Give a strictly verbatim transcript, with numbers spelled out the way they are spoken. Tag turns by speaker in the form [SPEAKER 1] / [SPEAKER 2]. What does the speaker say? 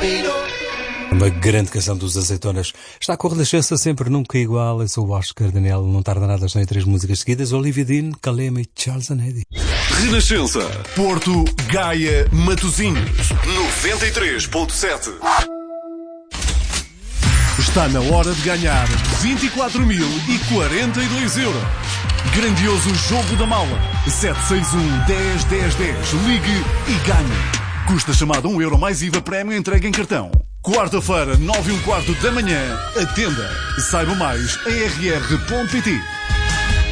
[SPEAKER 1] Uma grande canção dos Azeitonas. Está com a Renascença sempre nunca igual. Eu sou o Oscar Daniel. Não tarda nada, estão em três músicas seguidas. Olivia Dean, Kalema e Charles Anedi.
[SPEAKER 2] Renascença, Porto, Gaia, Matosinhos, noventa e três ponto sete. Está na hora de ganhar vinte e quatro mil e quarenta e dois euros. Grandioso jogo da mala. sete seis um, dez, dez, dez. Ligue e ganhe. Custa chamada um euro mais I V A prémio entregue em cartão. Quarta-feira, nove e um quarto da manhã. Atenda. Saiba mais em r r ponto p t.